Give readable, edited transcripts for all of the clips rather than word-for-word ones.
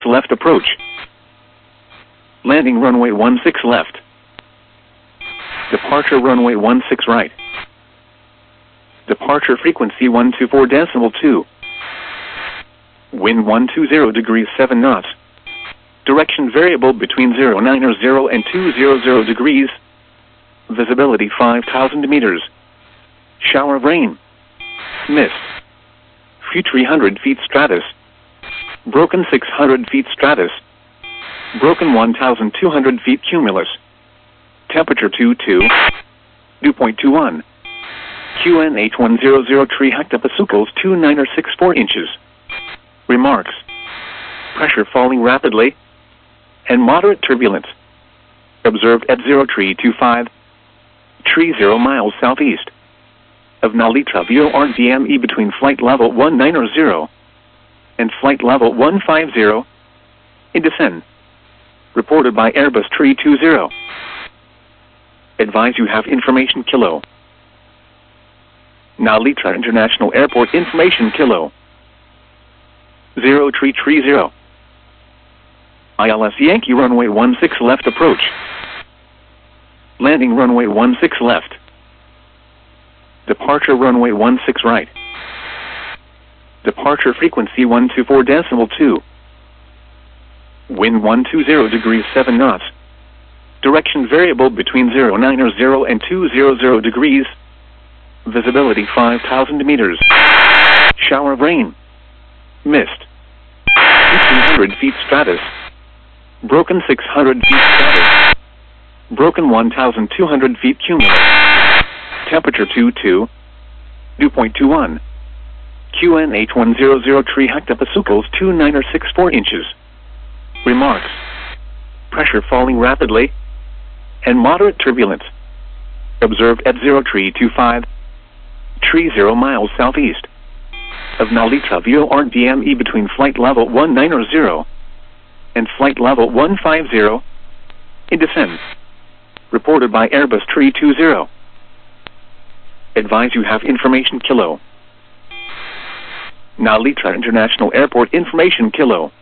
left approach. Landing runway 16 left. Departure runway 16 right. Departure frequency 124.2. Wind 120 degrees 7 knots. Direction variable between 090 and 200 degrees. Visibility 5,000 meters. Shower of rain. Mist. Few 300 feet stratus. Broken 600 feet stratus. Broken 1,200 feet cumulus. Temperature 22. Dew point 21. QNH100 hectopascals 2964 inches. Remarks. Pressure falling rapidly and moderate turbulence. Observed at 0325. 30 miles southeast of Nalita VORDME between flight level 190 and flight level 150 in descent. Reported by Airbus 320. Advise you have information kilo. Nalita International Airport information kilo. 0330. ILS Yankee runway 16 left approach. Landing runway 16 left. Departure runway 16 right. Departure frequency 124.2. Wind 120 degrees 7 knots. Direction variable between 090 and 200 degrees. Visibility 5,000 meters. Shower of rain. Mist. 200 feet stratus. Broken 600 feet stratus. Broken 1,200 feet cumulus. Temperature 22. Dew point 21. QNH100 hectopascals 2964 inches. Remarks. Pressure falling rapidly and moderate turbulence. Observed at 0325. 30 miles southeast of Nalita VORDME between flight level 190 and flight level 150 in descent. Reported by Airbus 320. Advise you have information kilo. Nalita International Airport information kilo.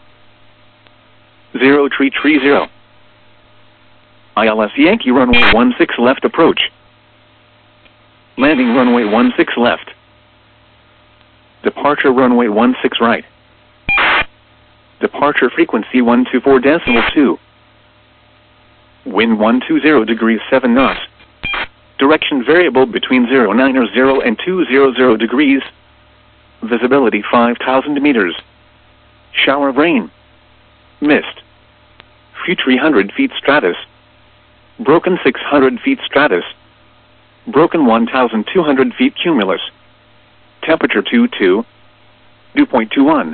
0330. ILS Yankee runway 16 left approach. Landing runway 16 left. Departure runway 16 right. Departure frequency 124.2. Wind 120 degrees 7 knots. Direction variable between 090 and 200 degrees. Visibility 5,000 meters. Shower of rain. Mist. Few 300 feet stratus. Broken 600 feet stratus. Broken 1,200 feet cumulus. Temperature 22. Dew point 21.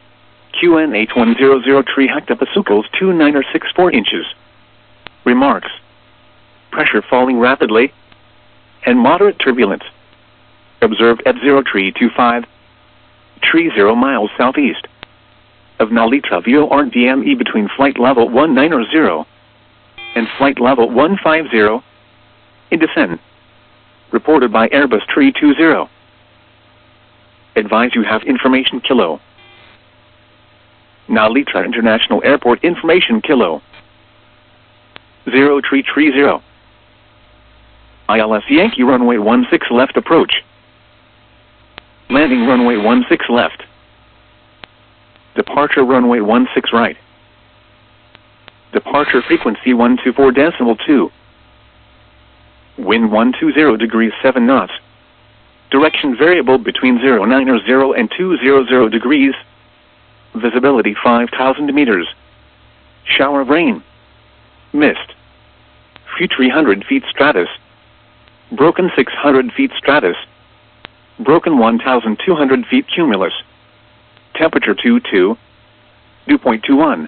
QNH100 hectopascals 2964 inches. Remarks. Pressure falling rapidly and moderate turbulence. Observed at 0325. 30 miles southeast of Nalita VORDME between flight level 190 and flight level 150 in descent. Reported by Airbus 320. Advise you have information kilo. Nalita International Airport information kilo. 0330. ILS Yankee runway 16 left approach. Landing runway 16 left. Departure runway 16 right. Departure frequency 124.2. Wind 120 degrees 7 knots. Direction variable between 090 and 200 degrees. Visibility 5,000 meters. Shower of rain. Mist. Few 300 feet stratus. Broken 600 feet stratus. Broken 1,200 feet cumulus. Temperature 22. Dew point 21.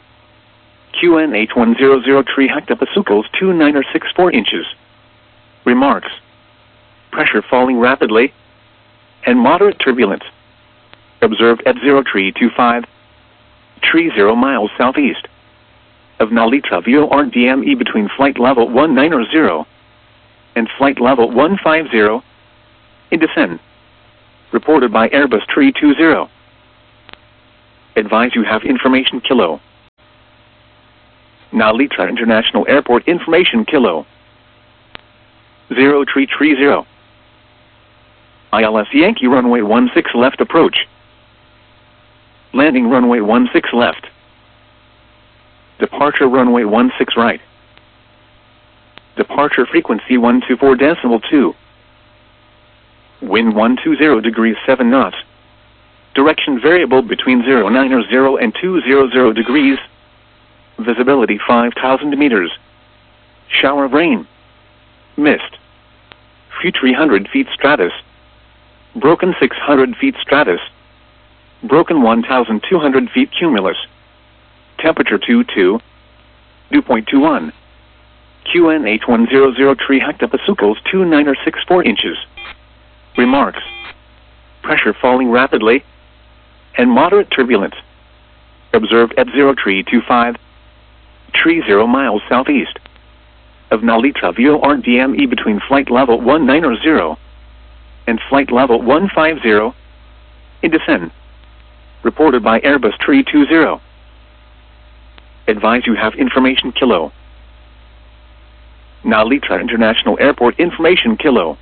QNH100 hectopascals 2964 inches. Remarks. Pressure falling rapidly and moderate turbulence. Observed at 0325. 30 miles southeast of Nalita VORDME between flight level 190 and flight level 150 in descent. Reported by Airbus 320. Advise you have information kilo. Narita International Airport information Kilo 0330. ILS Yankee runway 16 left approach. Landing runway 16 left. Departure runway 16 right. Departure frequency 124.2. Wind 120 degrees 7 knots. Direction variable between 090 and 200 degrees. Visibility 5,000 meters. Shower of rain. Mist. Few 300 feet stratus. Broken 600 feet stratus. Broken 1,200 feet cumulus. Temperature 22. Dew point 21. QNH1003 hectopascals 2964 inches. Remarks. Pressure falling rapidly and moderate turbulence. Observed at 0325. 30 miles southeast of Narita VORDME between flight level 190 and flight level 150 in descent. Reported by Airbus 320. Advise you have information Kilo. Narita International Airport information Kilo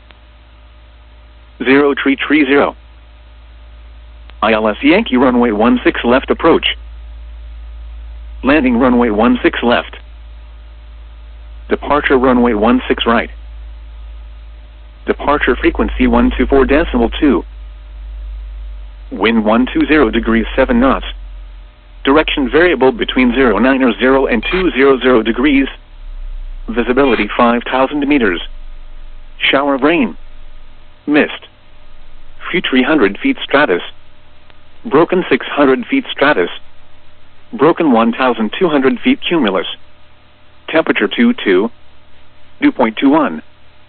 0330. ILS Yankee runway 16 left approach. Landing runway 16 left. Departure runway 16 right. Departure frequency 124.2. Wind 120 degrees 7 knots. Direction variable between 090 and 200 degrees. Visibility 5,000 meters. Shower of rain. Mist. Few 300 feet stratus. Broken 600 feet stratus. Broken 1,200 feet cumulus. Temperature 22. Dew point 21.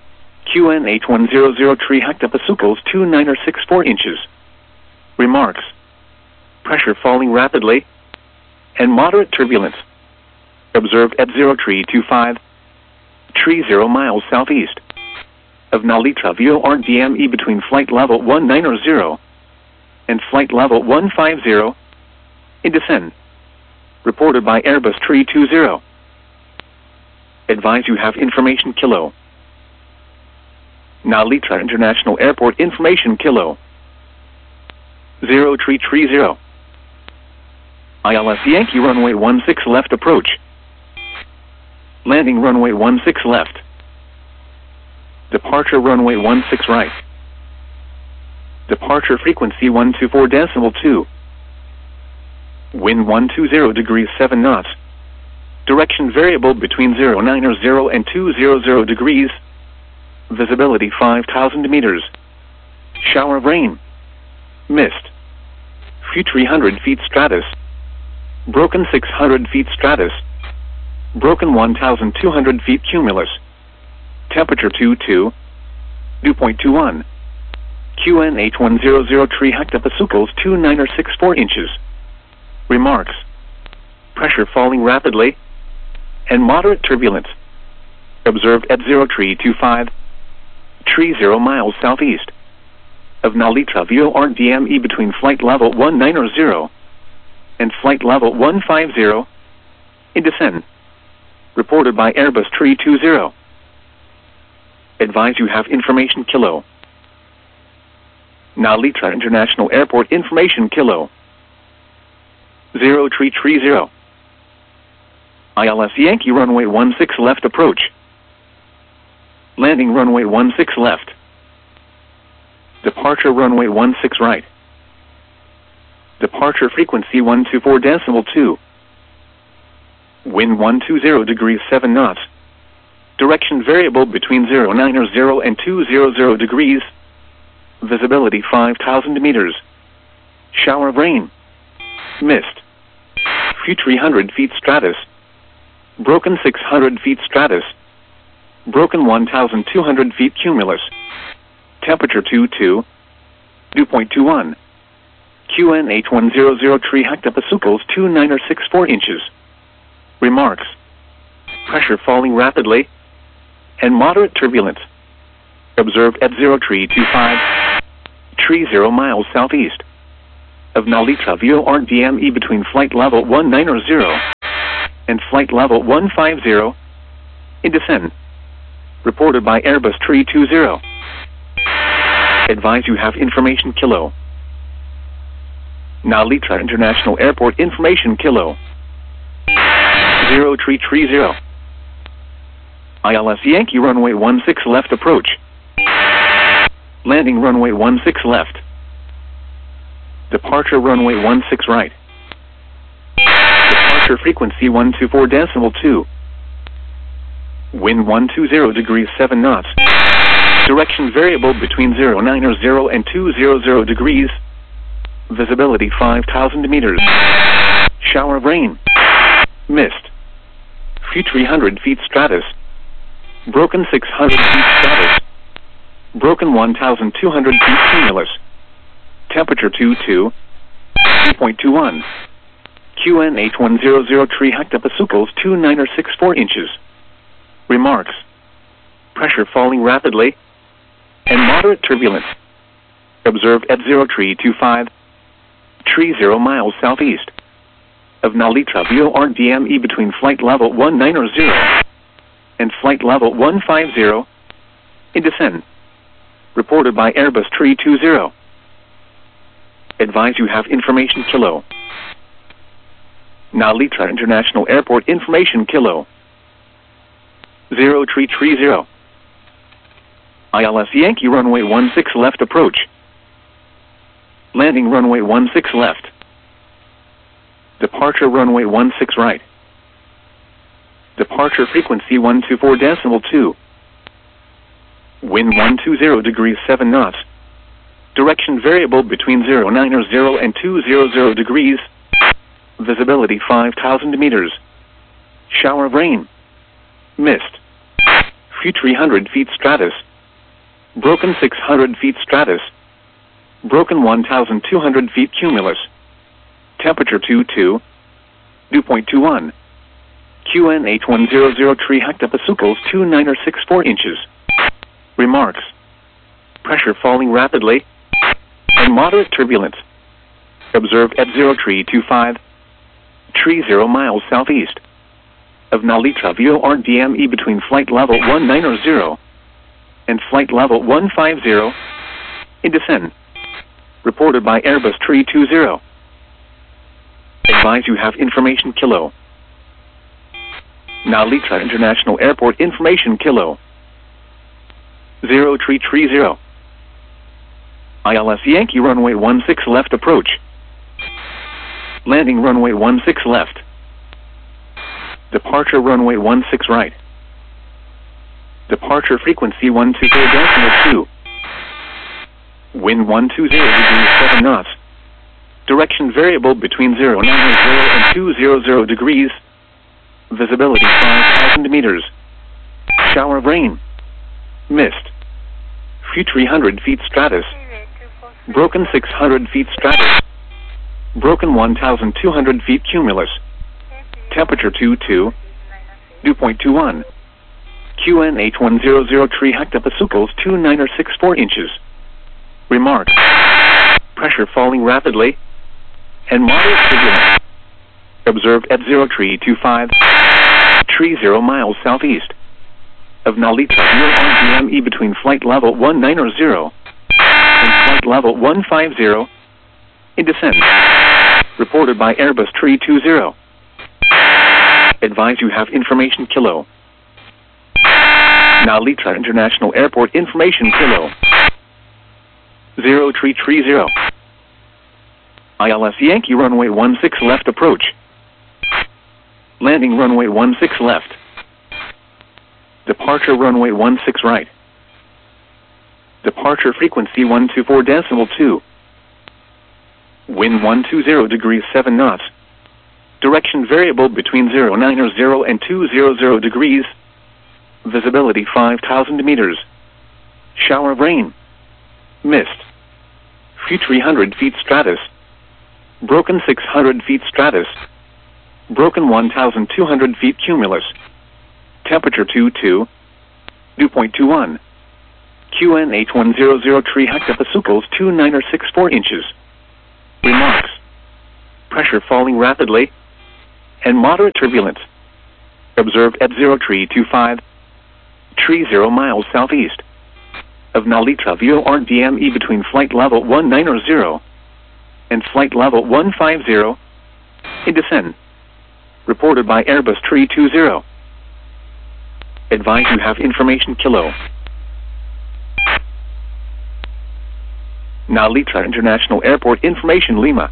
QNH1003 hectopascals 2964 inches. Remarks. Pressure falling rapidly and moderate turbulence. Observed at 0325. 30 miles southeast of Narita VORDME between flight level 190 and flight level 150 in descent. Reported by Airbus 320. Advise you have information Kilo. Narita International Airport information Kilo 0330. ILS Yankee runway 16 left approach. Landing runway 16 left. Departure runway 16 right. Departure frequency 124.2. Wind 120 degrees 7 knots. Direction variable between 090 and 200 degrees. Visibility 5,000 meters. Shower of rain. Mist. Few 300 feet stratus. Broken 600 feet stratus. Broken 1,200 feet cumulus. Temperature 22. Dew point 21. QNH1003 hectopascals 2964 inches. Remarks. Pressure falling rapidly and moderate turbulence. Observed at 0325. 30 miles southeast of Narita VORDME between flight level 190 and flight level 150 in descent. Reported by Airbus 320. Advise you have information Kilo. Narita International Airport information Kilo 0330. ILS Yankee runway 16 left approach. Landing runway 16 left. Departure runway 16 right. Departure frequency 124.2. Wind 120 degrees 7 knots. Direction variable between 090 and 200 degrees. Visibility 5,000 meters. Shower of rain. Mist. Few 300 feet stratus. Broken 600 feet stratus. Broken 1,200 feet cumulus. Temperature 22. Dew point 21. QNH1003 hectopascals 2964 inches. Remarks. Pressure falling rapidly and moderate turbulence. Observed at 0325. 30 miles southeast of Narita VORDME between flight level 190 and flight level 150 in descent. Reported by Airbus 320. Advise you have information Kilo. Narita International Airport information Kilo. 0330. ILS Yankee runway 16 left approach. Landing runway 16 left. Departure runway 16 right. Departure frequency 124.2. Wind 120 degrees 7 knots. Direction variable between 090 and 200 degrees. Visibility 5,000 meters. Shower of rain. Mist. Few 300 feet stratus. Broken 600 feet stratus. Broken 1,200 feet cumulus. Temperature 2.21. QN H1003 hectopascals 2964 inches. Remarks. Pressure falling rapidly and moderate turbulence. Observed at 0325. 30 miles southeast of Narita VORDME between flight level 190 and flight level 150 in descent. Reported by Airbus 320. Advise you have information Kilo. Narita International Airport information Kilo. 0330. ILS Yankee runway 16 left approach. Landing runway 16 left. Departure runway 16 right. Departure frequency 124.2. Wind 120 degrees 7 knots. Direction variable between 090 and 200 degrees. Visibility 5,000 meters. Shower of rain. Mist. Few 300 feet stratus. Broken 600 feet stratus. Broken 1,200 feet cumulus. Temperature 2.21. QN H1003 hectopascals 2964 inches. Remarks. Pressure falling rapidly and moderate turbulence. Observed at 0325. 30 miles southeast of Narita VORDME between flight level 190 and flight level 150 in descent. Reported by Airbus 320. Advise you have information Kilo. Narita International Airport information Kilo. 0330. ILS Yankee runway 16 left approach. Landing runway 16 left. Departure runway 16 right. Departure frequency 124.2. Wind 120 degrees 7 knots. Direction variable between 090 and 200 degrees. Visibility 5,000 meters. Shower of rain. Mist. Few 300 feet stratus. Broken 600 feet stratus. Broken 1,200 feet cumulus. Temperature 2.21. QN H1003 hectopascals 2964 inches. Remarks. Pressure falling rapidly and moderate turbulence. Observed at 0325. 30 miles southeast of Narita VORDME between flight level 190 and flight level 150 in descent. Reported by Airbus 320. Advise you have information Kilo. Narita International Airport information Kilo. 0330. ILS Yankee runway 16 left approach. Landing runway 16 left. Departure runway 16 right. Departure frequency 124.2. Wind 120 degrees 7 knots. Direction variable between 090 and 200 degrees. Visibility 5,000 meters. Shower of rain. Mist. Few 300 feet stratus. Broken 600 feet stratus. Broken 1,200 feet cumulus. Temperature 2.21. QN H1003 hectopascals 2964 inches. Remarks. Pressure falling rapidly and moderate turbulence. Observed at 0325, 30 miles southeast of Nalita VORDME between flight level 190 and flight level 150 in descent. Reported by Airbus 320. Advise you have information Kilo. Nalita International Airport information Lima.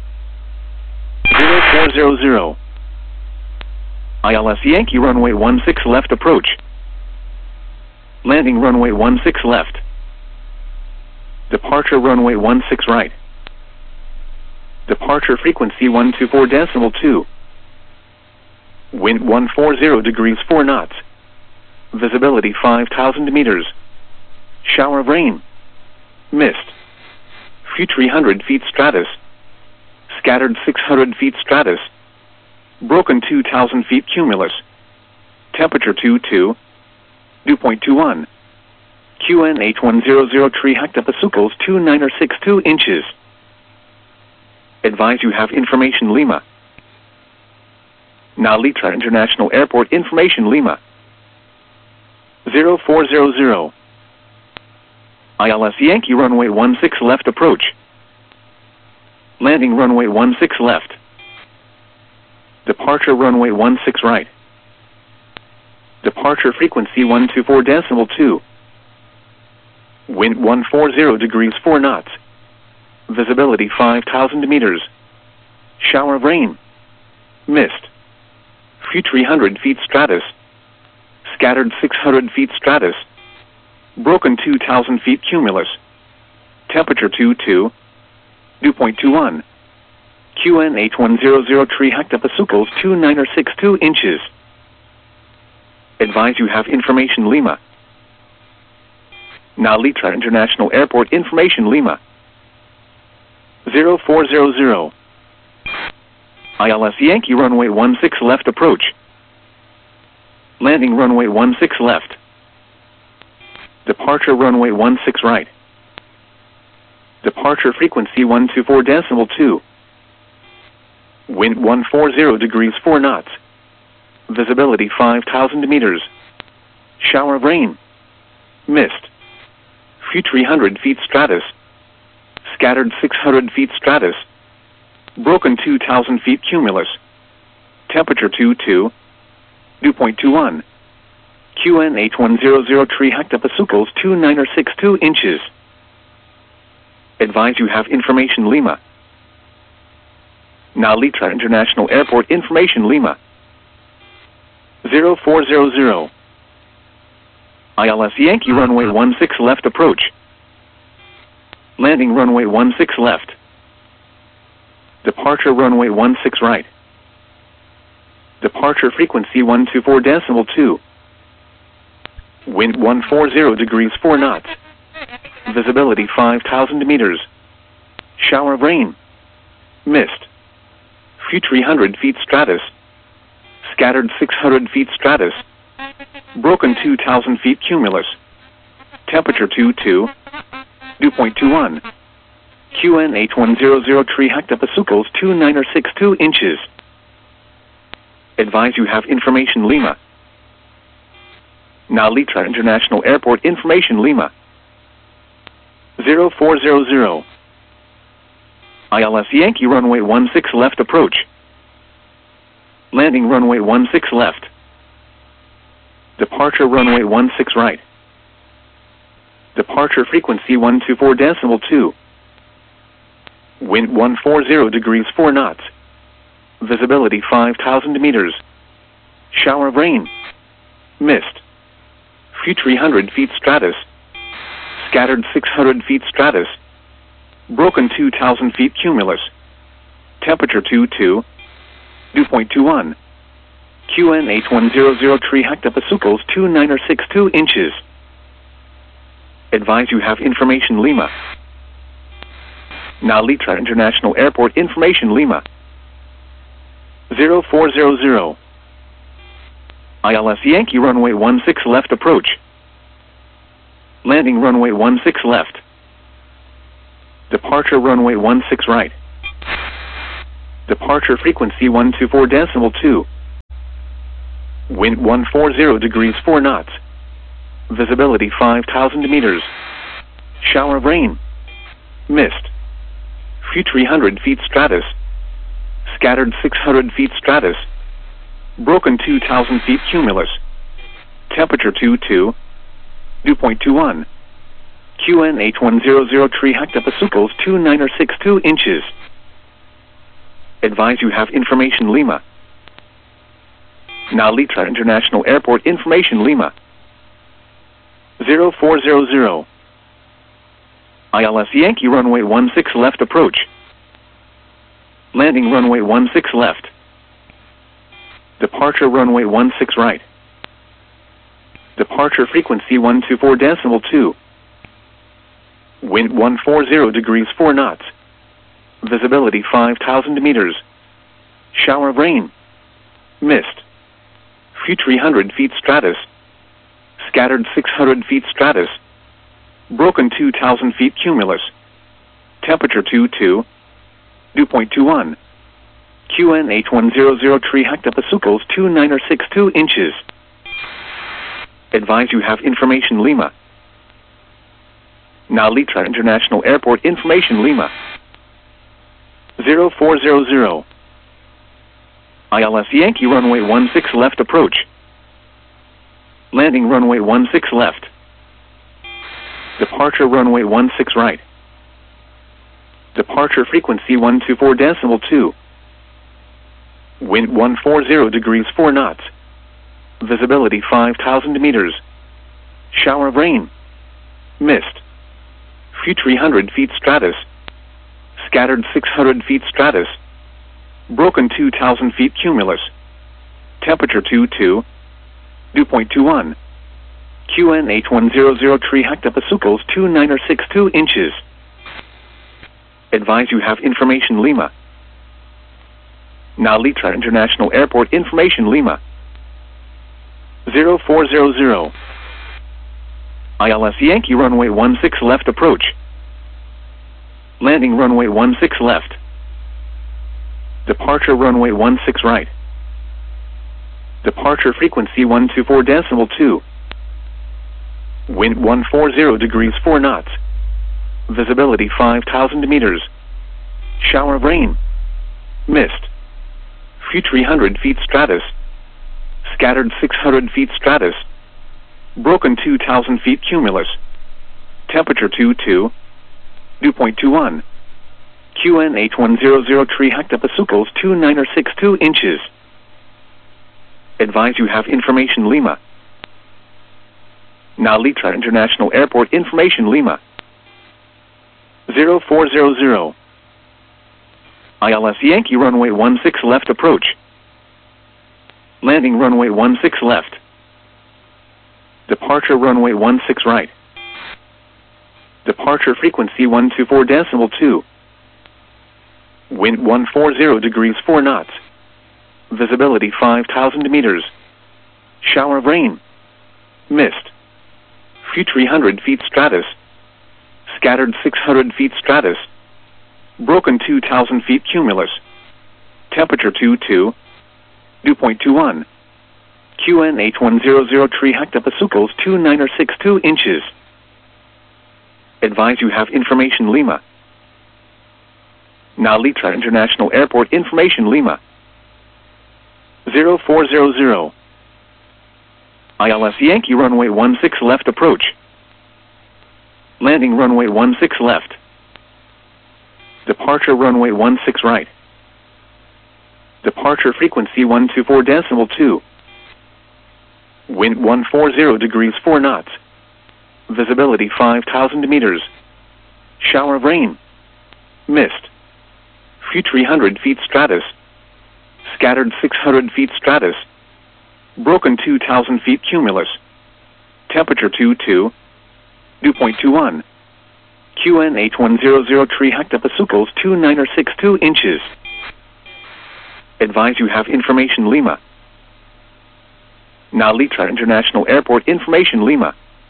0400. ILS Yankee runway 16 left approach. Landing runway 16 left. Departure runway 16 right. Departure frequency 124.2. Wind 140 degrees 4 knots. Visibility 5,000 meters. Shower of rain. Mist. Few 300 feet stratus. Scattered 600 feet stratus. Broken 2,000 feet cumulus. Temperature 22. Dew point 21. QNH 1003 hectopascals 2962 inches. Advise you have information Lima. Nalita International Airport information Lima. 0400. ILS Yankee runway 16 left approach. Landing runway 16 left. Departure runway 16 right. Departure frequency 124.2. Wind 140 degrees 4 knots. Visibility 5,000 meters. Shower of rain. Mist. Few 300 feet stratus. Scattered 600 feet stratus. Broken 2,000 feet cumulus. Temperature 22. Dew point 21. QNH 1003 hectopascals 2962 inches. Advise you have information Lima. Nalita International Airport information Lima. 0400. ILS Yankee runway 16 left approach. Landing runway 16 left. Departure runway 16 right. Departure frequency 124.2. Wind 140 degrees 4 knots. Visibility 5,000 meters. Shower of rain. Mist. Few 300 feet stratus. Scattered 600 feet stratus. Broken 2,000 feet cumulus. Temperature 22. Dew point 21. QNH 1003 hectopascals 2962 inches. Advise you have information Lima. Nalita International Airport information Lima. 0400. ILS Yankee runway 16 left approach. Landing runway 16 left. Departure runway 16 right. Departure frequency 124.2. Wind 140 degrees 4 knots. Visibility 5,000 meters. Shower of rain. Mist. Few 300 feet stratus. Scattered 600 feet stratus. Broken 2,000 feet cumulus. Temperature 22. Dew point 21. QNH 1003 hectopascals 2962 inches. Advise you have information Lima. Nalita International Airport information Lima. 0400. ILS Yankee runway 16 left approach. Landing runway 16 left. Departure runway 16 right. Departure frequency 124.2. Wind 140 degrees 4 knots. Visibility 5,000 meters. Shower of rain. Mist. Few 300 feet stratus. Scattered 600 feet stratus. Broken 2,000 feet cumulus. Temperature 22. Dew point 21. QNH 1003 hectopascals 2962 inches. Advise you have information Lima. Nalita International Airport information Lima. 0400. ILS Yankee runway 16 left approach. Landing runway 16 left. Departure runway 16 right. Departure frequency 124.2. Wind 140 degrees 4 knots. Visibility 5,000 meters. Shower of rain. Mist. Few 300 feet stratus. Scattered 600 feet stratus. Broken 2,000 feet cumulus. Temperature 22. Dew point 21. QN H1003 hectopascals 2962 inches. Advise you have information Lima. Now Litra International Airport information Lima. 0400. ILS Yankee runway 16 left approach. Landing runway 16 left. Departure runway 16 right. Departure frequency 124.2. Wind 140 degrees 4 knots. Visibility 5,000 meters. Shower of rain. Mist. Few 300 feet stratus. Scattered 600 feet stratus. Broken 2,000 feet cumulus. Temperature 22. Dew point 21. QN H1003 hectopascals 2962 inches. Advise you have information Lima. Now Litra International Airport information Lima. 0400. ILS Yankee runway 16 left approach. Landing runway 16 left. Departure runway 16 right. Departure frequency 124.2. Wind 140 degrees 4 knots. Visibility 5,000 meters. Shower of rain. Mist. Few 300 feet stratus. Scattered 600 feet stratus. Broken 2,000 feet cumulus. Temperature 22. Dew point 21. QN H1003 hectopascals 2962 inches. Advise you have information Lima. Now Litra International Airport information Lima. 0400. ILS Yankee runway 16 left approach. Landing runway 16 left. Departure runway 16 right. Departure frequency 124.2. Wind 140 degrees 4 knots. Visibility 5,000 meters. Shower of rain. Mist. Few 300 feet stratus. Scattered 600 feet stratus. Broken 2,000 feet cumulus. Temperature 22. Dew point 21. QN H1003 hectopascals 2962 inches. Advise you have information Lima. Now Litra International Airport information Lima. 0400. ILS Yankee runway 16 left approach. Landing runway 16 left. Departure runway 16 right. Departure frequency 124.2. Wind 140 degrees 4 knots. Visibility 5,000 meters. Shower of rain. Mist. Few 300 feet stratus. Scattered 600 feet stratus. Broken 2,000 feet cumulus. Temperature 22. Dew point 21. QN H1003 hectopascals 2962 inches. Advise you have information Lima. Now Litra International Airport information Lima. 0400. ILS Yankee runway 16 left approach. Landing runway 16 left. Departure runway 16 right. Departure frequency 124.2. Wind 140 degrees 4 knots. Visibility 5,000 meters. Shower of rain. Mist. Few 300 feet stratus. Scattered 600 feet stratus. Broken 2,000 feet cumulus. Temperature 22. Dew point 21. QN H1003 hectopascals 2962 inches. Advise you have information Lima. Now Litra International Airport information Lima.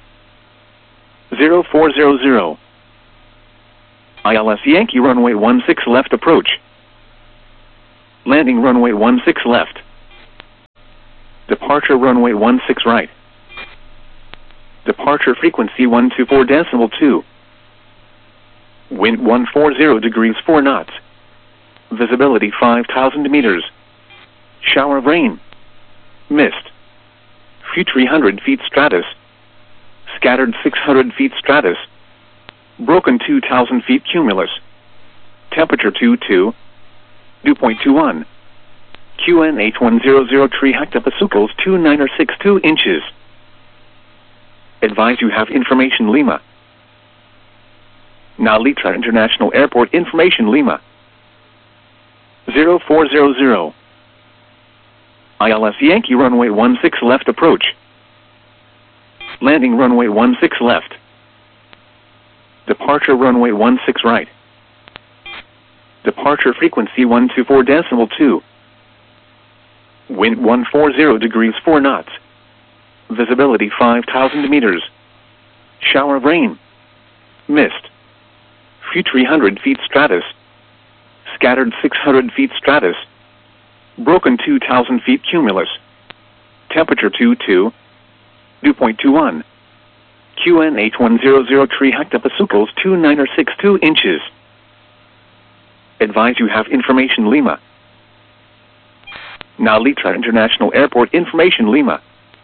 0400. ILS Yankee runway 16 left approach. Landing runway 16 left. Departure runway 16 right. Departure frequency 124.2. Wind 140 degrees 4 knots. Visibility 5,000 meters. Shower of rain. Mist. Few 300 feet stratus. Scattered 600 feet stratus. Broken 2,000 feet cumulus. Temperature 22. Dew point 21. QN 8100 hectopascals 2962 inches. Advise you have information Lima. Nalitra International Airport information Lima. 0400. ILS Yankee runway 16 left approach. Landing runway 16 left. Departure runway 16 right. Departure frequency 124.2. Wind 140 degrees 4 knots. Visibility 5,000 meters. Shower of rain. Mist. Few 300 feet stratus. Scattered 600 feet stratus. Broken 2,000 feet cumulus. Temperature 22. Dew point 21. QN 8100 hectopascals 2962 inches. Advise you have information Lima. Nalitra International Airport information Lima.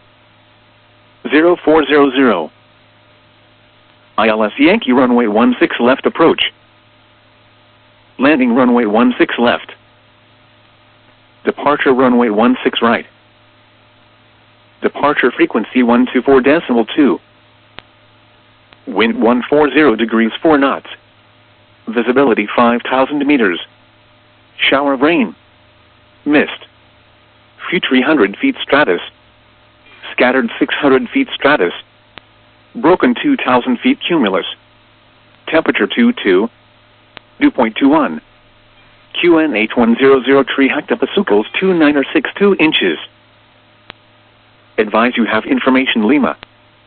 0400. ILS Yankee runway 16 left approach. Landing runway 16 left. Departure runway 16 right. Departure frequency 124.2. Wind 140 degrees 4 knots. Visibility 5,000 meters. Shower of rain. Mist. Few 300 feet stratus. Scattered 600 feet stratus. Broken 2,000 feet cumulus. Temperature 22. Dew point 21. QN 8100 hectopascals 2962 inches. Advise you have information Lima.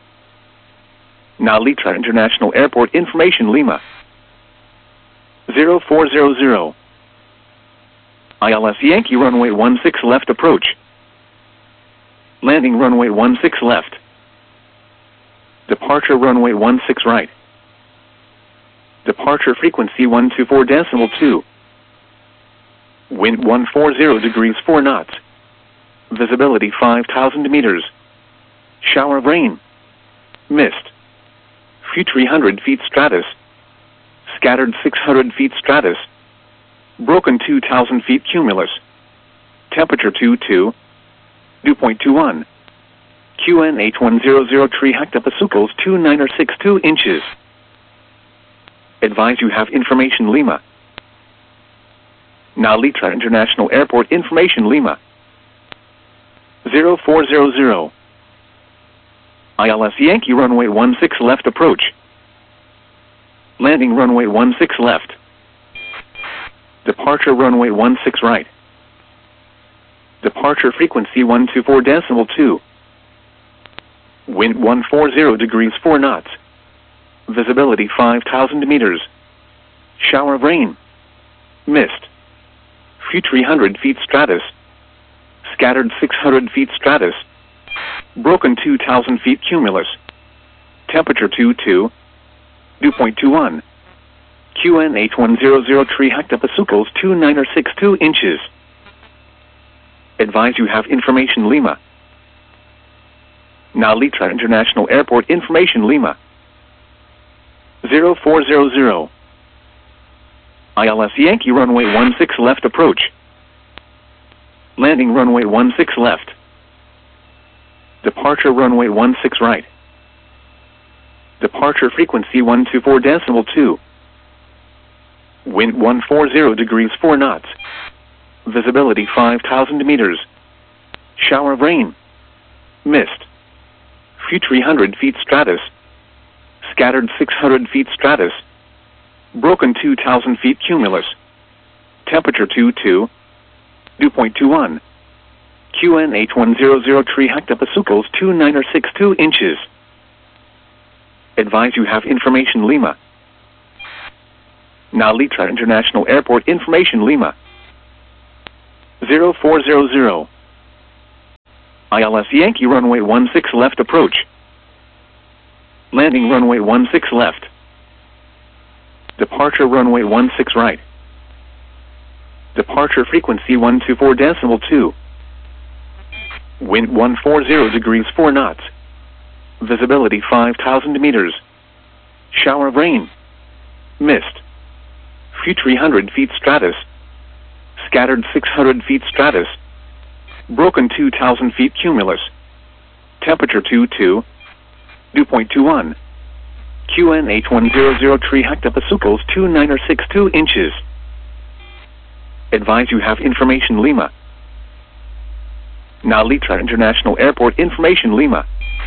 Nalitra International Airport information Lima. 0400. ILS Yankee runway 16 left approach. Landing runway 16 left. Departure runway 16 right. Departure frequency 124.2. Wind 140 degrees 4 knots. Visibility 5,000 meters. Shower of rain. Mist. Few 300 feet stratus. Scattered 600 feet stratus. Broken 2,000 feet cumulus. Temperature 22. Dew point 21. QN 8100 hectopascals 2962 inches. Advise you have information Lima. Nalitra International Airport information Lima. 0400. ILS Yankee runway 16 left approach. Landing runway 16 left. Departure runway 16 right. Departure frequency 124.2. Wind 140 degrees 4 knots. Visibility 5,000 meters. Shower of rain. Mist. Few 300 feet stratus. Scattered 600 feet stratus. Broken 2,000 feet cumulus. Temperature 22. Dew point 21. QN 8100 hectopascals 2962 inches. Advise you have information Lima. Nalitra International Airport information Lima. 0400. ILS Yankee runway 16 left approach. Landing runway 16 left. Departure runway 16 right. Departure frequency 124.2. Wind 140 degrees 4 knots. Visibility 5,000 meters. Shower of rain. Mist. Few 300 feet stratus. Scattered 600 feet stratus. Broken 2,000 feet cumulus. Temperature 22. Dew point 21. QN 8100 hectopascals 2962 inches. Advise you have information Lima. Nalitra International Airport information Lima. 0400. ILS Yankee runway 16 left approach. Landing runway 16 left. Departure runway 16 right. Departure frequency 124.2. Wind 140 degrees 4 knots. Visibility 5,000 meters. Shower of rain. Mist. Few 300 feet stratus. Scattered 600 feet stratus. Broken 2,000 feet cumulus. Temperature 22. Dew point 21. QNH1003 hectopascals 2962 inches. Advise you have information Lima. Now Litra International Airport information Lima.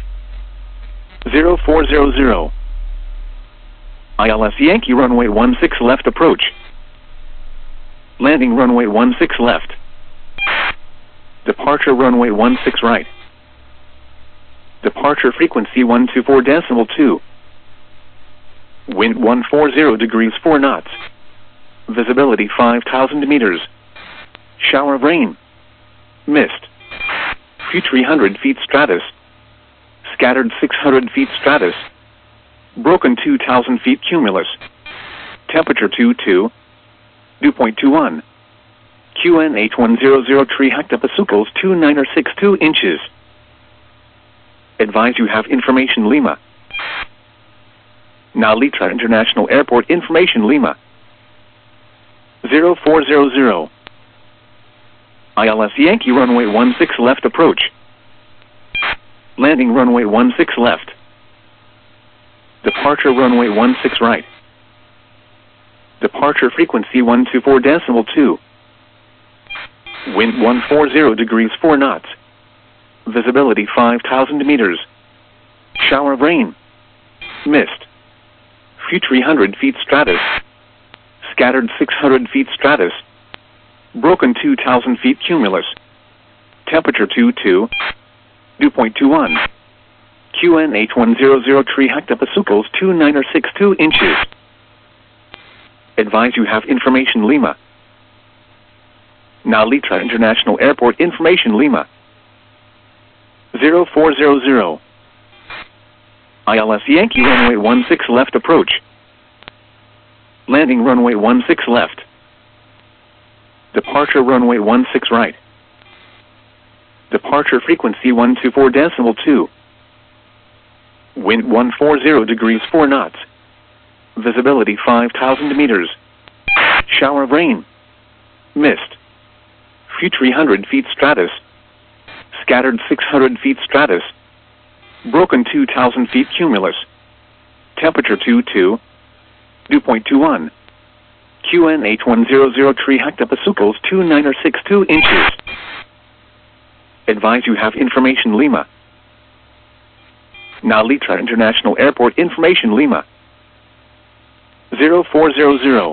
0400. ILS Yankee runway 16 left approach. Landing runway 16 left. Departure runway 16 right. Departure frequency 124.2. Wind 140 degrees 4 knots. Visibility 5,000 meters. Shower of rain. Mist. Few 300 feet stratus. Scattered 600 feet stratus. Broken 2,000 feet cumulus. Temperature 22. Dew point 21. QNH1003 hectopascals 2962 inches. Advise you have information Lima. Now Litra International Airport information Lima. 0400. ILS Yankee runway 16 left approach. Landing runway 16 left. Departure runway 16 right. Departure frequency 124.2. Wind 140 degrees 4 knots. Visibility 5,000 meters. Shower of rain. Mist. Few 300 feet stratus. Scattered 600 feet stratus. Broken 2,000 feet cumulus. Temperature 22. Dew point 21. QNH1003 hectopascals 2962 inches. Advise you have information Lima. Now Litra International Airport information Lima. 0400. ILS Yankee runway 16 left approach. Landing runway 16 left. Departure runway 16 right. Departure frequency 124.2. Wind 140 degrees 4 knots. Visibility 5,000 meters. Shower of rain. Mist. Few 300 feet stratus. Scattered 600 feet stratus. Broken 2,000 feet cumulus. Temperature 22. Dew point 21. QNH1003 hectopascals 2962 inches. Advise you have information Lima. Now Litra International Airport information Lima. 0400.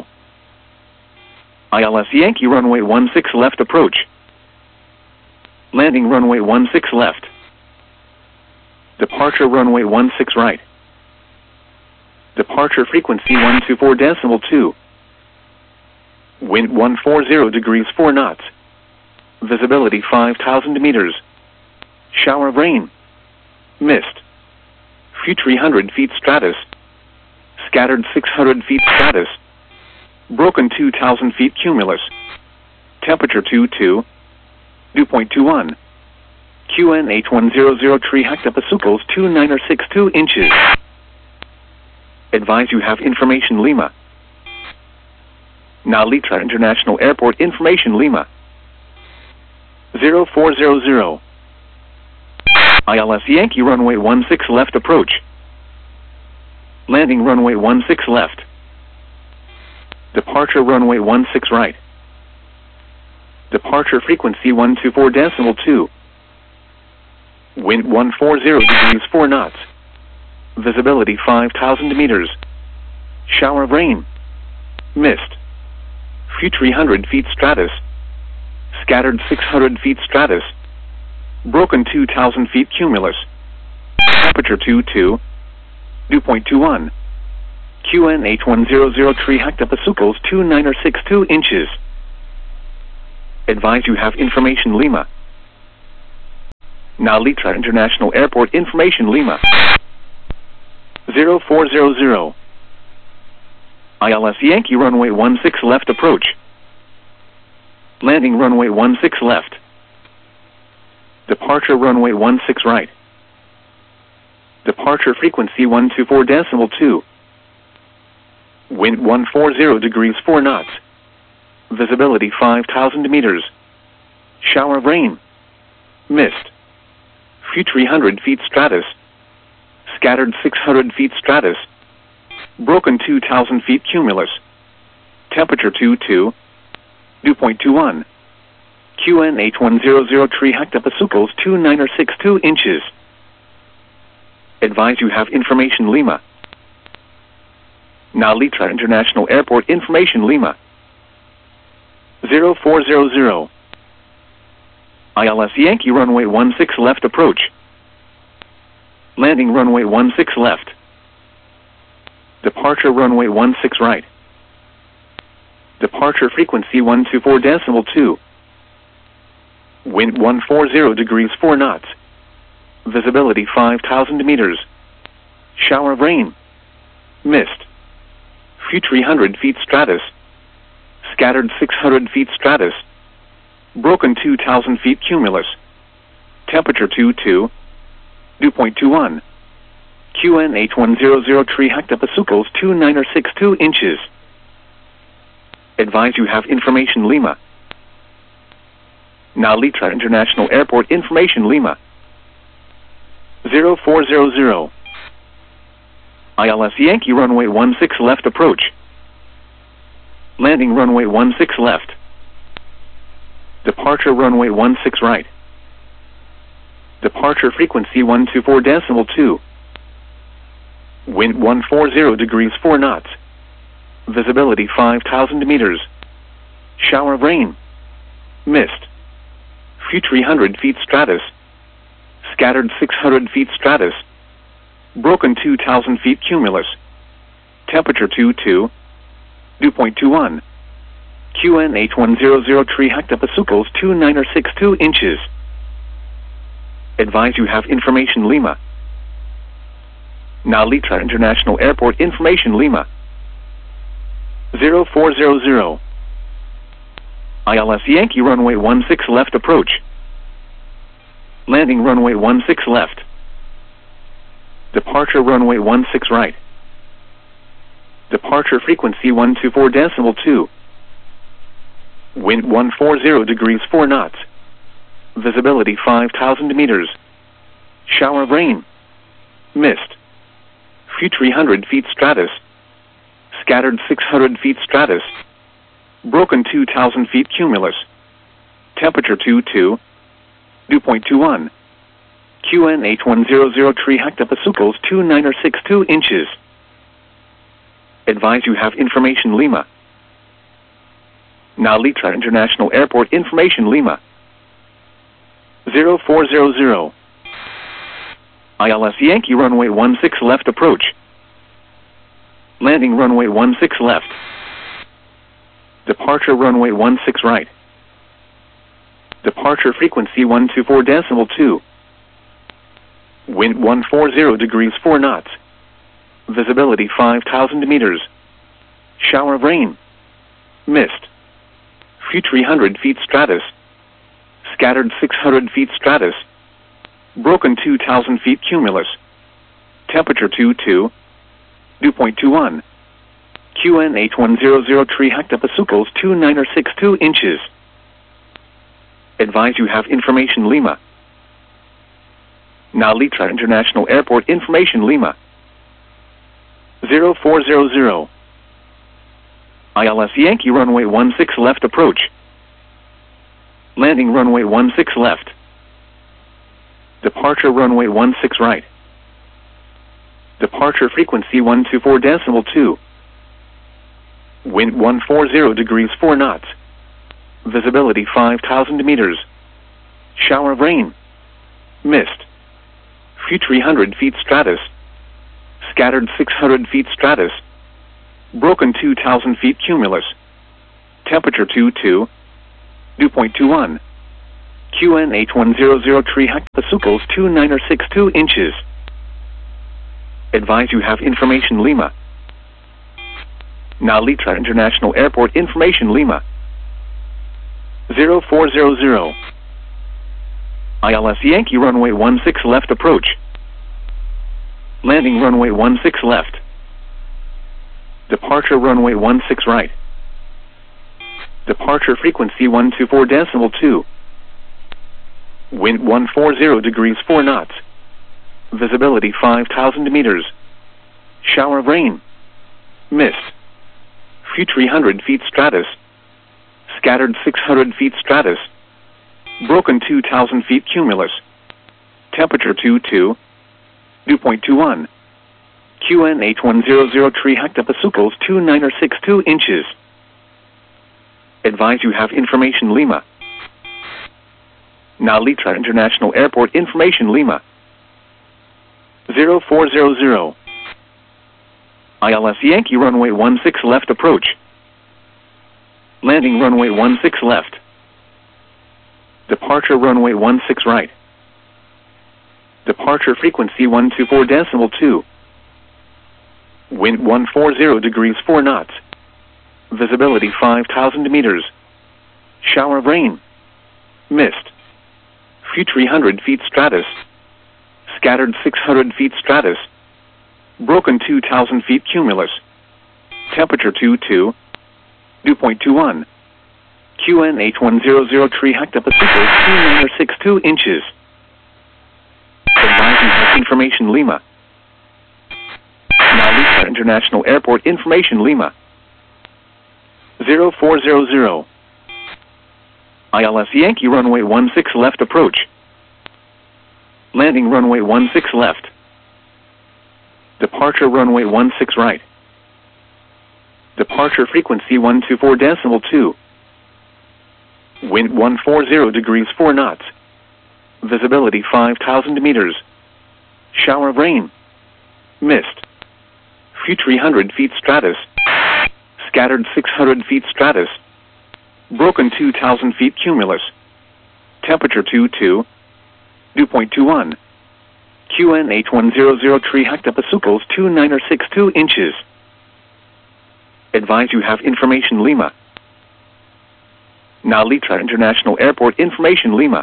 ILS Yankee runway 16 left approach. Landing runway 16 left. Departure runway 16 right. Departure frequency 124.2. Wind 140 degrees 4 knots. Visibility 5,000 meters. Shower of rain. Mist. Few 300 feet stratus. Scattered 600 feet stratus. Broken 2,000 feet cumulus. Temperature 22. Dew point 21. QNH1003 hectopascals 2962 inches. Advise you have information Lima. Now Litra International Airport information Lima. 0400. ILS Yankee runway 16 left approach. Landing runway 16 left. Departure runway 16 right. Departure frequency 124.2. Wind 140 degrees 4 knots. Visibility 5,000 meters. Shower of rain. Mist. Few 300 feet stratus. Scattered 600 feet stratus. Broken 2,000 feet cumulus. Temperature 22. Dew point 21. QNH1003 hectopascals 2962 inches. Advise you have information Lima. Now Litra International Airport information Lima. 0400. ILS Yankee runway 16 left approach. Landing runway 16 left. Departure runway 16 right. Departure frequency 124.2. Wind 140 degrees 4 knots. Visibility 5,000 meters. Shower of rain. Mist. Few 300 feet stratus. Scattered 600 feet stratus. Broken 2,000 feet cumulus. Temperature 22. Dew point 21. QNH100 hectopascals 2962 inches. Advise you have information Lima. Now Litra International Airport information Lima. 0400. ILS Yankee runway 16 left approach. Landing runway 16 left. Departure runway 16 right. Departure frequency 124.2. Wind 140 degrees 4 knots. Visibility 5,000 meters. Shower of rain. Mist. Few 300 feet stratus. Scattered 600 feet stratus. Broken 2,000 feet cumulus. Temperature 22. Dew point 21. QNH100 hectopascals 2962 inches. Advise you have information Lima. Now Litra International Airport information Lima. 0400. ILS Yankee runway 16 left approach. Landing runway 16 left. Departure runway 16 right. Departure frequency 124.2. Wind 140 degrees 4 knots. Visibility 5,000 meters. Shower of rain. Mist. Few 300 feet stratus. Scattered 600 feet stratus. Broken 2,000 feet cumulus. Temperature 22. Dew point 21. QNH100 hectopascals 2962 inches. Advise you have information Lima. Now Litra International Airport information Lima. 0400. ILS Yankee runway 16 left approach. Landing runway 16 left. Departure runway 16 right. Departure frequency 124.2. Wind 140 degrees 4 knots. Visibility 5,000 meters. Shower of rain. Mist. Few 300 feet stratus. Scattered 600 feet stratus. Broken 2,000 feet cumulus. Temperature 22. Dew point 21. QNH100 hectopascals 2962 inches. Advise you have information Lima. Now Litra International Airport information Lima. 0400. ILS Yankee runway 16 left approach. Landing runway 16 left. Departure runway 16 right. Departure frequency 124.2. Wind 140 degrees 4 knots. Visibility 5,000 meters. Shower of rain. Mist. Few 300 feet stratus. Scattered 600 feet stratus. Broken 2,000 feet cumulus. Temperature 22. Dew point 21. QNH100 hectopascals 2962 inches. Advise you have information Lima. Now Litra International Airport information Lima. 0400. ILS Yankee runway 16 left approach. Landing runway 16 left. Departure runway 16 right. Departure frequency 124.2. Wind 140 degrees 4 knots. Visibility 5,000 meters. Shower of rain. Mist. Few 300 feet stratus. Scattered 600 feet stratus. Broken 2,000 feet cumulus. Temperature 22. Dew point 21. QN8100 tree hectopasucos 2962 inches. Advise you have information Lima. Nalitra International Airport information Lima. 0400. ILS Yankee runway 16 left approach. Landing runway 16 left. Departure runway 16 right. Departure frequency 124.2. Wind 140 degrees 4 knots. Visibility 5,000 meters. Shower of rain. Mist. Few 300 feet stratus. Scattered 600 feet stratus. Broken 2,000 feet cumulus. Temperature 22. Dew point 21. QN8100 tree hectopasucos 2962 inches. Advise you have information Lima. Nalitra International Airport information Lima. 0400. ILS Yankee runway 16 left approach. Landing runway 16 left. Departure runway 16 right. Departure frequency 124.2. Wind 140 degrees 4 knots. Visibility 5,000 meters. Shower of rain. Mist. Few 300 feet stratus. Scattered 600 feet stratus. Broken 2,000 feet cumulus. Temperature 22. Dew point 21. QN8100 tree hectopasucos 2962 inches. Advising have information Lima. Nalitra International Airport information Lima. 0400. ILS Yankee runway 16 left approach. Landing runway 16 left. Departure runway 16 right. Departure frequency 124.2. Wind 140 degrees 4 knots. Visibility 5,000 meters. Shower of rain. Mist. Few 300 feet stratus. Scattered 600 feet stratus. Broken 2,000 feet cumulus. Temperature 22. Dew point 21. QN8100 tree hectopasucos 2962 inches. Advise you have information Lima. Nalitra International Airport information Lima.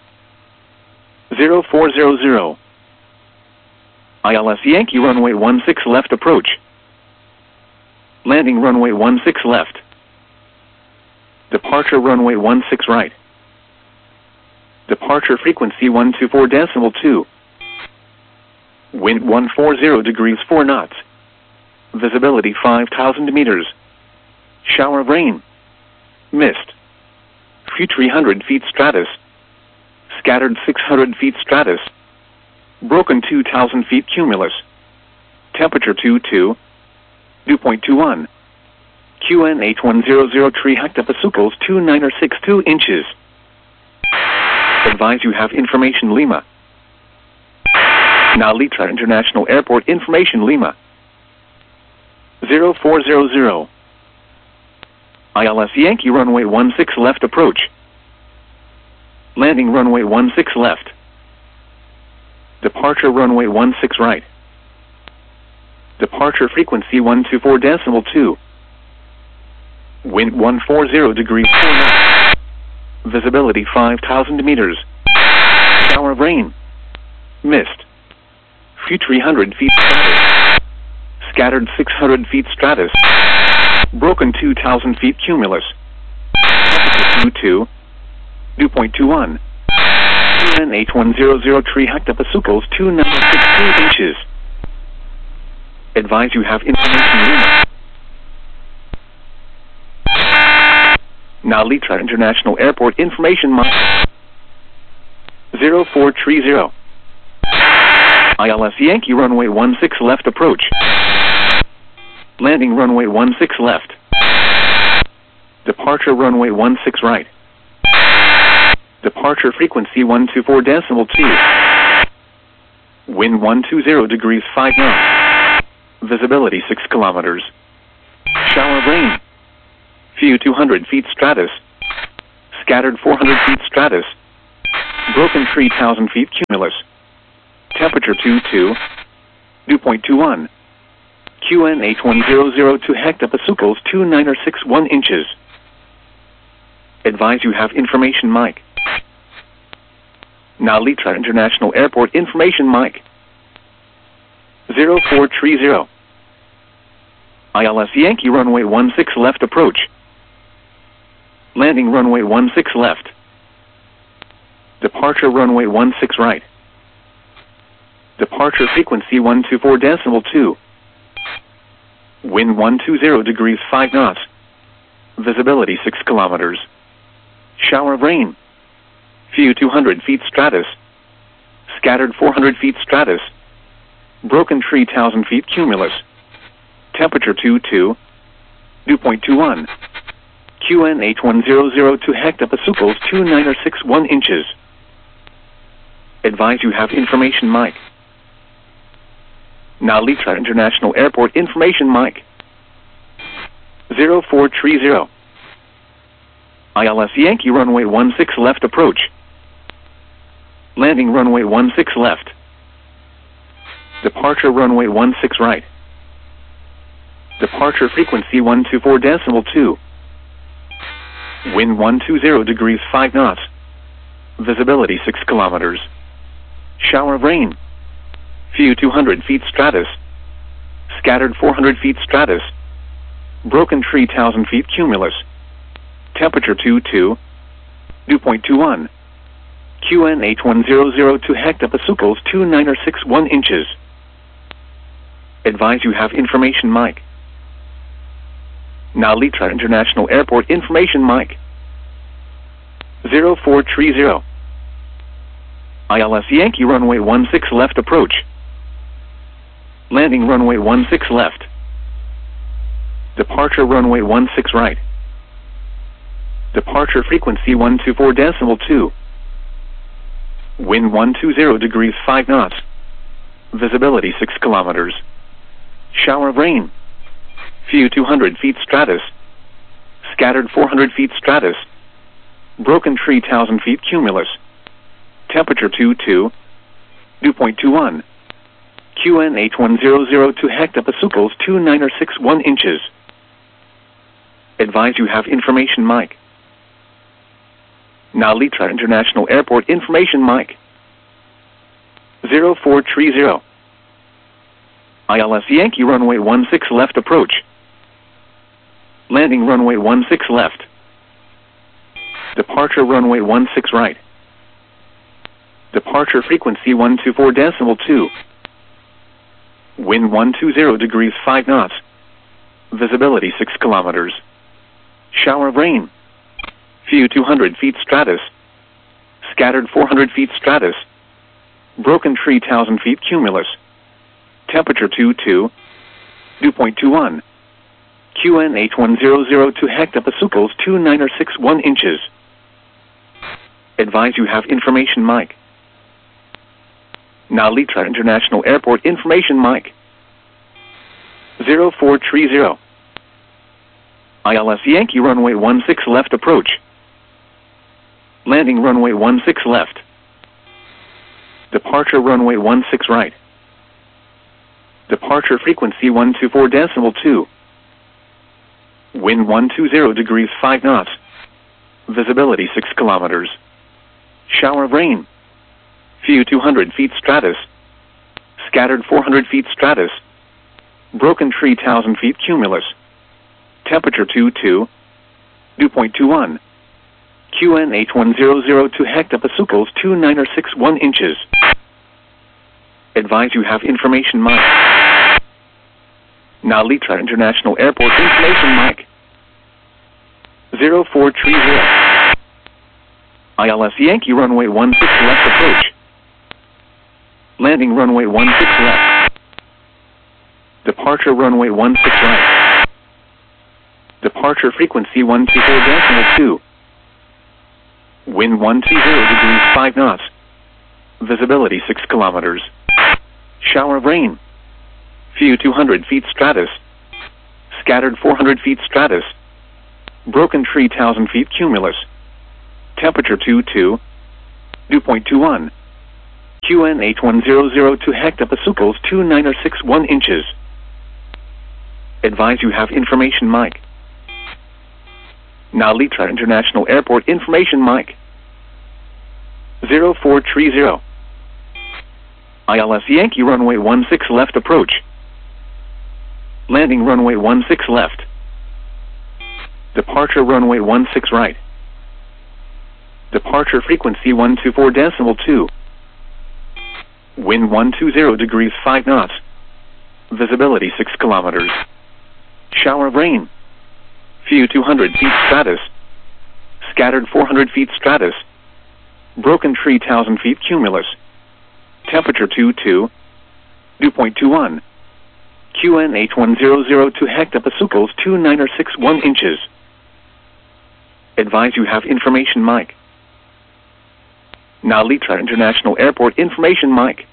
0400. ILS Yankee runway 16 left approach. Landing runway 16 left. Departure runway 16 right. Departure frequency 124.2. Wind 140 degrees 4 knots. Visibility 5,000 meters. Shower of rain. Mist. Few 300 feet stratus. Scattered 600 feet stratus. Broken 2,000 feet cumulus. Temperature 22. Dew point 21. QN8100 tree hectopasucos 2962 inches. Advise you have information Lima. Nalitra International Airport information Lima. 0400. ILS Yankee runway 16 left approach. Landing runway 16 left. Departure runway 16 right. Departure frequency 124.2. Wind 140 degrees 4 knots. Visibility 5,000 meters. Shower of rain. Mist. Few 300 feet stratus. Scattered 600 feet stratus. Broken 2,000 feet cumulus. Temperature 22. Dew point 21. QN8100 tree hectopasucos 2962 inches. Advise you have information Lima. Nalitra International Airport information 0430. ILS Yankee runway 16 left approach. Landing runway 16 left. Departure runway 16 right. Departure frequency 124.2. Wind 120 degrees 5 knots. Visibility 6 kilometers. Shower of rain. Few 200 feet stratus. Scattered 400 feet stratus. Broken tree 1,000 feet cumulus. Temperature 22. Dew point 21. QN8100 to hectopascals 2961 inches. Advise you have information mic. Now Litra International Airport information mic. 0430. ILS Yankee runway 16 left approach. Landing runway 16 left. Departure runway 16 right. Departure frequency 124.2. Wind 120 degrees 5 knots. Visibility 6 kilometers. Shower of rain. Few 200 feet stratus. Scattered 400 feet stratus. Broken tree 1,000 feet cumulus. Temperature 22. Dew point 21. QN8100 to hectopascals 2961 inches. Advise you have information mic. Now Litra International Airport information mic. 0430. ILS Yankee runway 16 left approach. Landing runway 16 left. Departure runway 16 right. Departure frequency 124.2. Wind 120 degrees 5 knots. Visibility 6 kilometers. Shower of rain. Few 200 feet stratus. Scattered 400 feet stratus. Broken tree 1,000 feet cumulus. Temperature 22. Dew point 21. QN8100 to hectopascals 2961 inches. Advise you have information mic. Now Litra International Airport information mic. 0430. ILS Yankee runway 16 left approach. Landing runway 16 left. Departure runway 16 right. Departure frequency 124.2. Wind 120 degrees 5 knots. Visibility 6 kilometers. Shower of rain. Few 200 feet stratus. Scattered 400 feet stratus. Broken tree 1,000 feet cumulus. Temperature 22. Dew point 21. QN8100 to hectopascals 2961 inches. Advise you have information mic. Now Litra International Airport information mic. 0430. ILS Yankee runway 16 left approach. Landing runway 16 left. Departure runway 16 right. Departure frequency 124.2. Wind 120 degrees 5 knots. Visibility 6 kilometers. Shower of rain. Few 200 feet stratus. Scattered 400 feet stratus. Broken tree 1,000 feet cumulus. Temperature 22. Dew point 21. QN8100 to hectopascals 2961 inches. Advise you have information mic. Now Litra International Airport information mic. 0430. ILS Yankee runway 16 left approach. Landing runway 16 left. Departure runway 16 right. Departure frequency 124.2. Wind 120 degrees 5 knots. Visibility 6 kilometers. Shower of rain. Few 200 feet stratus. Scattered 400 feet stratus. Broken tree 1,000 feet cumulus. Temperature 22. Dew point 21. QN8100 to hectopascals 2961 inches. Advise you have information mic. Now Litra International Airport information mic. 0430. ILS Yankee runway 16 left approach. Landing runway 16 left. Departure runway 16 right. Departure frequency 124.2. Wind 120 degrees 5 knots. Visibility 6 kilometers. Shower of rain. Few 200 feet stratus. Scattered 400 feet stratus. Broken tree 1,000 feet cumulus. Temperature 22. Dew point 21. QN 8100 to hectopascals 2961 inches. Advise you have information mic. Nalitra International Airport information mic. 0430. ILS Yankee runway 16 left approach. Landing runway 16 left. Departure runway 16 right. Departure frequency 124.2. Wind 120 degrees 5 knots. Visibility 6 kilometers. Shower of rain. Few 200 feet stratus. Scattered 400 feet stratus. Broken tree 1,000 feet cumulus. Temperature 22. Dew point 21. QN 8100 to hectopascals 2961 inches. Advise you have information mic. Nalitra International Airport information mic.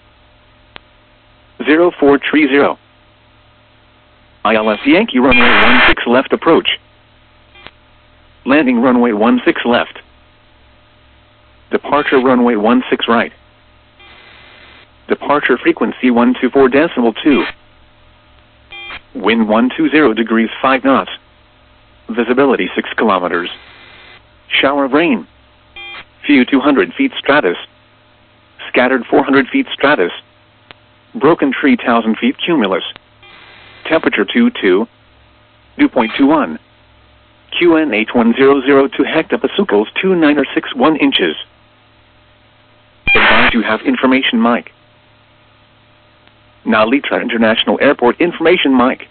0430. ILS Yankee runway 16 left approach. Landing runway 16 left. Departure runway 16 right. Departure frequency 124.2. Wind 120 degrees 5 knots. Visibility 6 kilometers. Shower of rain. Few 200 feet stratus. Scattered 400 feet stratus. Broken tree 1,000 feet cumulus. Temperature 22. Dew point 21. QN 8100 to hectopascals 2961 inches. Advise you have information mic. Nalitra International Airport information mic.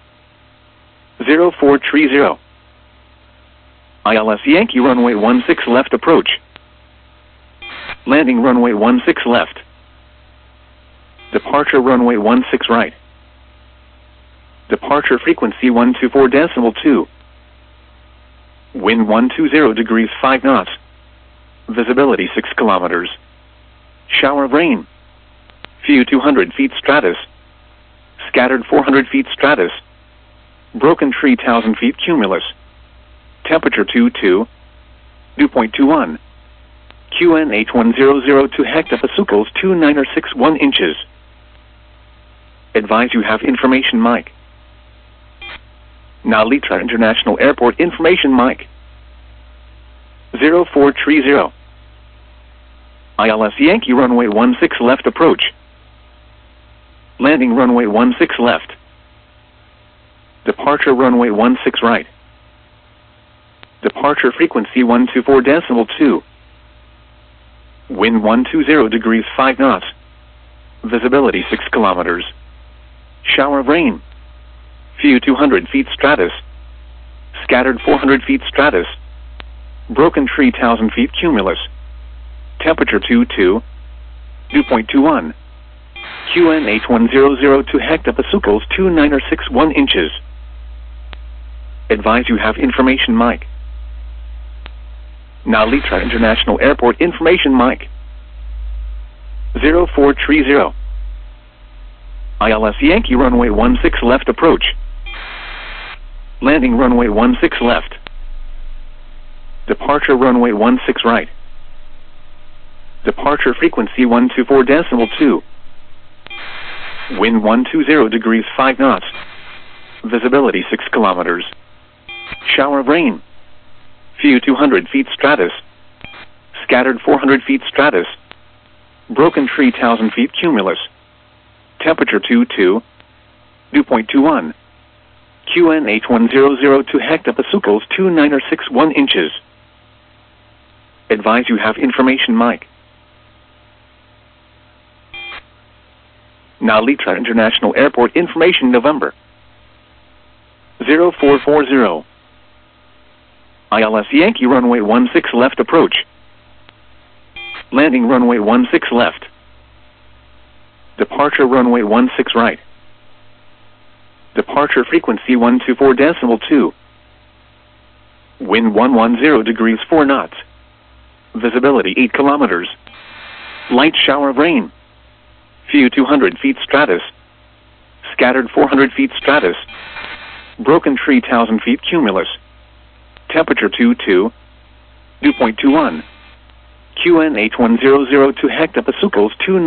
0430. ILS Yankee runway 16 left approach. Landing runway 16 left. Departure runway 16 right. Departure frequency 124.2. Wind 120 degrees 5 knots. Visibility 6 kilometers. Shower of rain. Few 200 feet stratus. Scattered 400 feet stratus. Broken tree 1,000 feet cumulus. Temperature 22. Dew point 21. QN 8100 to hectopascals 2961 inches. Advise you have information mic. Nalitra International Airport information mic. 0430. ILS Yankee runway 16 left approach. Landing runway 16 left. Departure runway 16 right. Departure frequency 124.2. Wind 120 degrees 5 knots. Visibility 6 kilometers. Shower of rain. Few 200 feet stratus. Scattered 400 feet stratus. Broken tree 1,000 feet cumulus. Temperature 22. Dew point 21. QN 8100 to hectopascals 2961 inches. Advise you have information mic. Nalitra International Airport information mic. 0430. ILS Yankee runway 16 left approach. Landing runway 16 left. Departure runway 16 right. Departure frequency 124.2. Wind 120 degrees 5 knots. Visibility 6 kilometers. Shower of rain. Few 200 feet stratus. Scattered 400 feet stratus. Broken tree 1,000 feet cumulus. Temperature 22. Dew point 21. QN 8100 to hectopascals 2961 inches. Advise you have information mic. Nalitra International Airport information November. 0440. ILS Yankee runway 16 left approach. Landing runway 16 left. Departure runway 16 right. Departure frequency 124.2. Wind 110 degrees 4 knots. Visibility 8 kilometers. Light shower of rain. Few 200 feet stratus. Scattered 400 feet stratus. Broken tree 1,000 feet cumulus. Temperature 22. Dew point 21. QNH1002 hectopascals 2